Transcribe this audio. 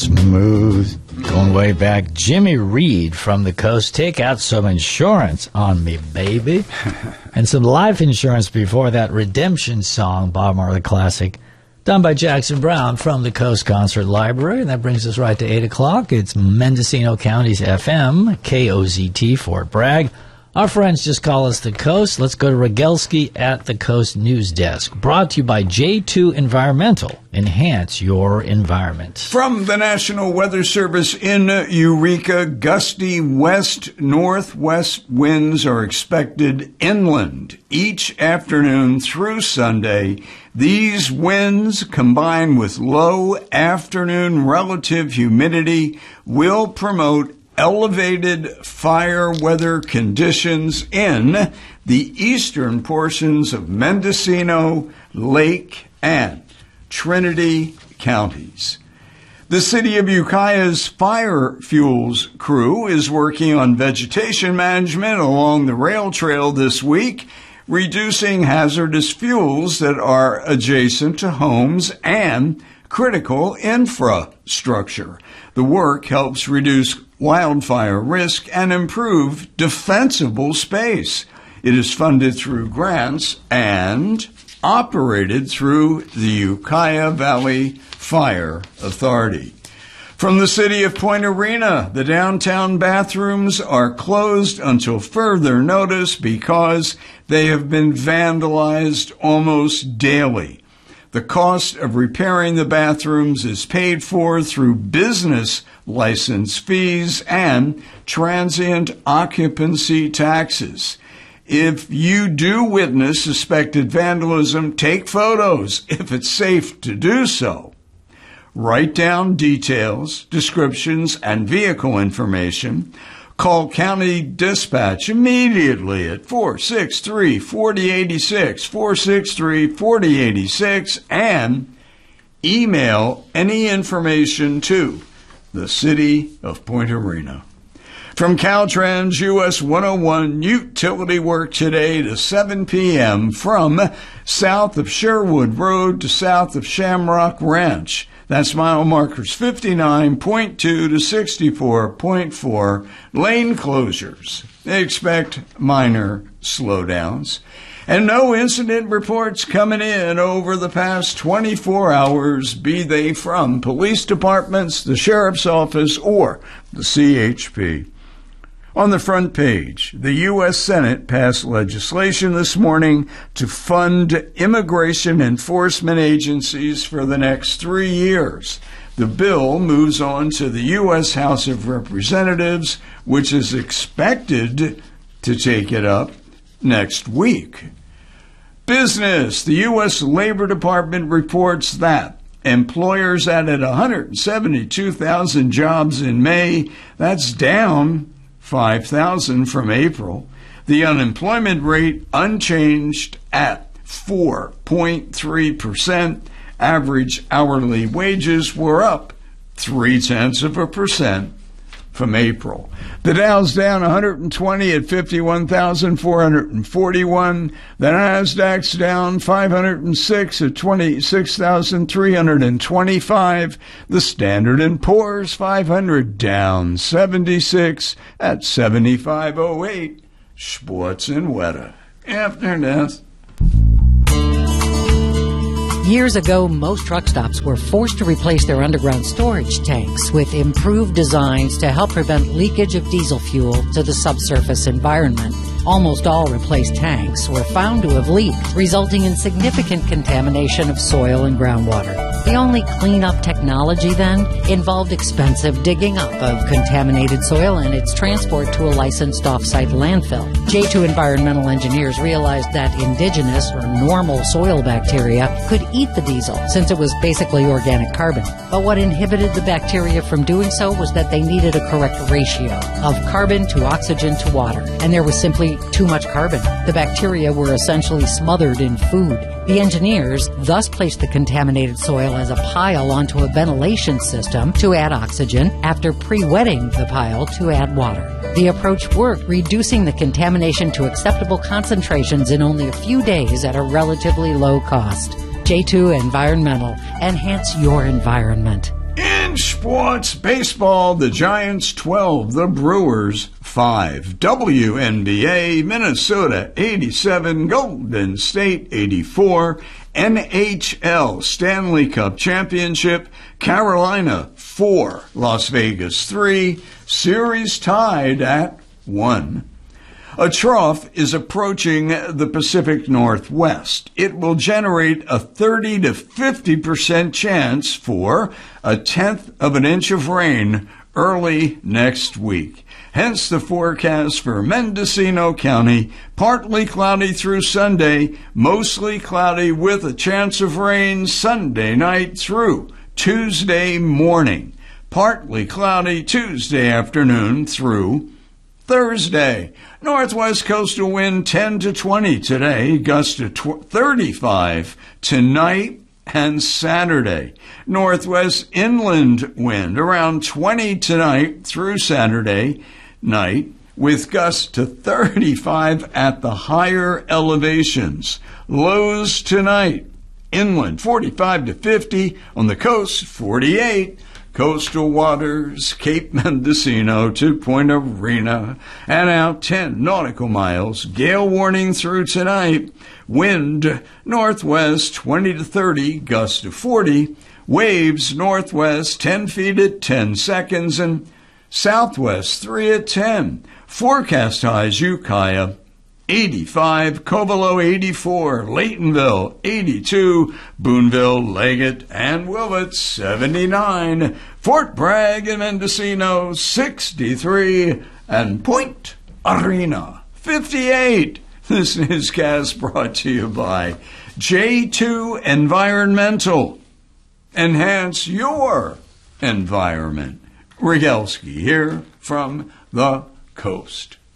Smooth. Going way back. Jimmy Reed from the Coast. Take out some insurance on me, baby. And some life insurance before that. Redemption song, Bob Marley classic, done by Jackson Browne from the Coast Concert Library. And that brings us right to 8 o'clock. It's Mendocino County's FM, KOZT, Fort Bragg. Our friends just call us the Coast. Let's go to Rogelski at the Coast News Desk. Brought to you by J2 Environmental. Enhance your environment. From the National Weather Service in Eureka, gusty west-northwest winds are expected inland each afternoon through Sunday. These winds, combined with low afternoon relative humidity, will promote elevated fire weather conditions in the eastern portions of Mendocino, Lake, and Trinity counties. The City of Ukiah's fire fuels crew is working on vegetation management along the rail trail this week, reducing hazardous fuels that are adjacent to homes and critical infrastructure. The work helps reduce wildfire risk and improve defensible space. It is funded through grants and operated through the Ukiah Valley Fire Authority. From the city of Point Arena, the downtown bathrooms are closed until further notice because they have been vandalized almost daily. The cost of repairing the bathrooms is paid for through business license fees and transient occupancy taxes. If you do witness suspected vandalism, take photos if it's safe to do so. Write down details, descriptions, and vehicle information. Call County Dispatch immediately at 463-4086, 463-4086, and email any information to the City of Point Arena. From Caltrans US 101, utility work today to 7 p.m. from south of Sherwood Road to south of Shamrock Ranch. That's mile markers 59.2 to 64.4. Lane closures. They expect minor slowdowns. And no incident reports coming in over the past 24 hours, be they from police departments, the sheriff's office, or the CHP. On the front page, the U.S. Senate passed legislation this morning to fund immigration enforcement agencies for the next 3 years. The bill moves on to the U.S. House of Representatives, which is expected to take it up next week. Business. The U.S. Labor Department reports that employers added 172,000 jobs in May. That's down 5,000 from April. The unemployment rate unchanged at 4.3%. Average hourly wages were up 0.3% from April. The Dow's down 120 at 51,441. The Nasdaq's down 506 at 26,325. The Standard & Poor's 500 down 76 at 7508. Sports and weather. After death. Years ago, most truck stops were forced to replace their underground storage tanks with improved designs to help prevent leakage of diesel fuel to the subsurface environment. Almost all replaced tanks were found to have leaked, resulting in significant contamination of soil and groundwater. The only cleanup technology then involved expensive digging up of contaminated soil and its transport to a licensed off-site landfill. J2 environmental engineers realized that indigenous or normal soil bacteria could eat the diesel since it was basically organic carbon. But what inhibited the bacteria from doing so was that they needed a correct ratio of carbon to oxygen to water, and there was simply too much carbon. The bacteria were essentially smothered in food. The engineers thus placed the contaminated soil as a pile onto a ventilation system to add oxygen after pre-wetting the pile to add water. The approach worked, reducing the contamination to acceptable concentrations in only a few days at a relatively low cost. J2 Environmental. Enhance your environment. In sports, baseball, the Giants 12, the Brewers 5. WNBA, Minnesota 87, Golden State 84. NHL Stanley Cup Championship, Carolina 4, Las Vegas 3. Series tied at 1. A trough is approaching the Pacific Northwest. It will generate a 30 to 50% chance for a 1/10 of an inch of rain early next week. Hence the forecast for Mendocino County, partly cloudy through Sunday, mostly cloudy with a chance of rain Sunday night through Tuesday morning. Partly cloudy Tuesday afternoon through Thursday. Northwest coastal wind 10 to 20 today, gust to 35 tonight and Saturday. Northwest inland wind around 20 tonight through Saturday night, with gusts to 35 at the higher elevations. Lows tonight, inland 45 to 50, on the coast 48. Coastal waters, Cape Mendocino to Point Arena, and out 10 nautical miles. Gale warning through tonight. Wind northwest 20 to 30, gust to 40. Waves northwest 10 feet at 10 seconds, and southwest 3 at 10. Forecast highs Ukiah 85, Covelo 84, Laytonville 82, Boonville, Leggett, and Willett 79, Fort Bragg and Mendocino 63, and Point Arena 58. This newscast brought to you by J2 Environmental. Enhance your environment. Rygelski here from the coast.